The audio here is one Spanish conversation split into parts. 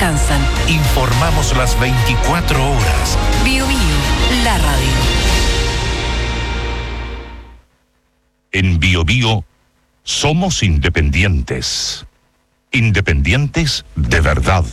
descansan. Informamos las 24 horas. Bio Bio, la radio. En Bio Bio somos independientes. Independientes de verdad.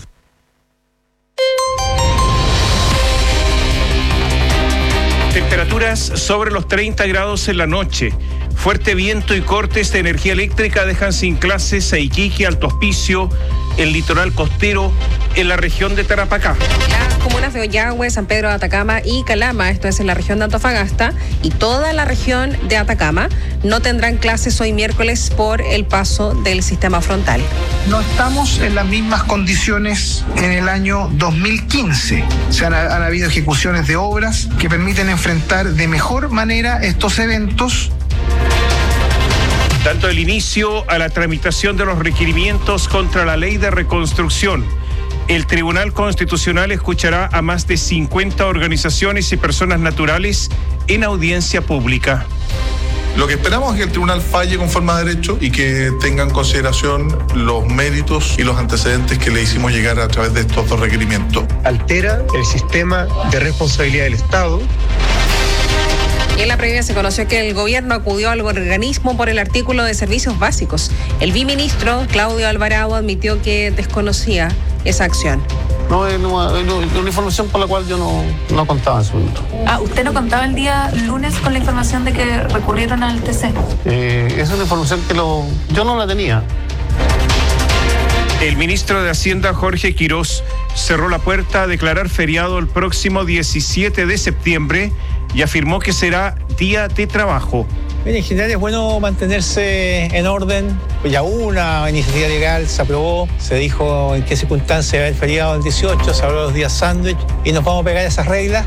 Temperaturas sobre los 30 grados en la noche. Fuerte viento y cortes de energía eléctrica dejan sin clases a Iquique, Alto Hospicio, el litoral costero, en la región de Tarapacá. Las comunas de Ollagüe, San Pedro de Atacama y Calama, esto es en la región de Antofagasta, y toda la región de Atacama, no tendrán clases hoy miércoles por el paso del sistema frontal. No estamos en las mismas condiciones en el año 2015. Han habido ejecuciones de obras que permiten enfrentar de mejor manera estos eventos. Dando el inicio a la tramitación de los requerimientos contra la ley de reconstrucción, el Tribunal Constitucional escuchará a más de 50 organizaciones y personas naturales en audiencia pública. Lo que esperamos es que el tribunal falle conforme a derecho y que tenga en consideración los méritos y los antecedentes que le hicimos llegar a través de estos dos requerimientos. Altera el sistema de responsabilidad del Estado. Y en la previa se conoció que el gobierno acudió al organismo por el artículo de servicios básicos. El viceministro Claudio Alvarado admitió que desconocía esa acción. No, una información por la cual yo no contaba en su momento. ¿Usted no contaba el día lunes con la información de que recurrieron al TC? Es una información que yo no la tenía. El ministro de Hacienda, Jorge Quirós, cerró la puerta a declarar feriado el próximo 17 de septiembre y afirmó que será día de trabajo. En general es bueno mantenerse en orden. Ya hubo una iniciativa legal, se aprobó, se dijo en qué circunstancias el feriado el 18, se habló de los días sándwich y nos vamos a pegar esas reglas.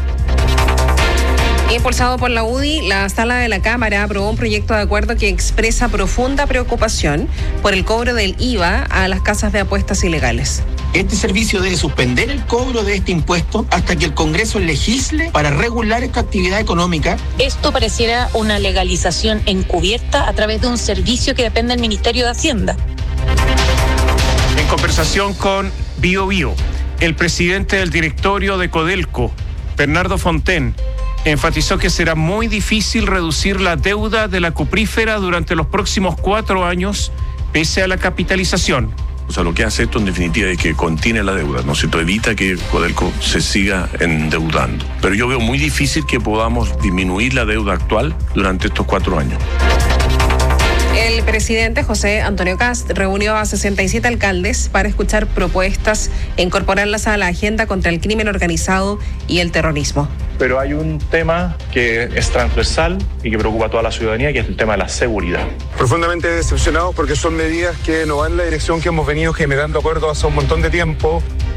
Impulsado por la UDI, la Sala de la Cámara aprobó un proyecto de acuerdo que expresa profunda preocupación por el cobro del IVA a las casas de apuestas ilegales. Este servicio debe suspender el cobro de este impuesto hasta que el Congreso legisle para regular esta actividad económica. Esto pareciera una legalización encubierta a través de un servicio que depende del Ministerio de Hacienda. En conversación con Bio Bio, el presidente del directorio de Codelco, Bernardo Fontaine, enfatizó que será muy difícil reducir la deuda de la cuprífera durante los próximos 4 años, pese a la capitalización. O sea, lo que hace esto en definitiva es que contiene la deuda, ¿no es cierto? Evita que Codelco se siga endeudando. Pero yo veo muy difícil que podamos disminuir la deuda actual durante estos 4 años. El presidente José Antonio Kast reunió a 67 alcaldes para escuchar propuestas e incorporarlas a la agenda contra el crimen organizado y el terrorismo. Pero hay un tema que es transversal y que preocupa a toda la ciudadanía, que es el tema de la seguridad. Profundamente decepcionados porque son medidas que no van en la dirección que hemos venido generando acuerdos hace un montón de tiempo.